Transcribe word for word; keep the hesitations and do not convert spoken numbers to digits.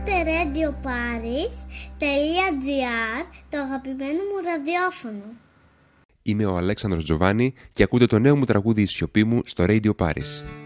ακούτε Radio Paris τελεία τζι άρ, το αγαπημένο μου ραδιόφωνο. Είμαι ο Αλέξανδρος Τζοβάνι και ακούτε το νέο μου τραγούδι «Η σιωπή μου» στο Radio Paris.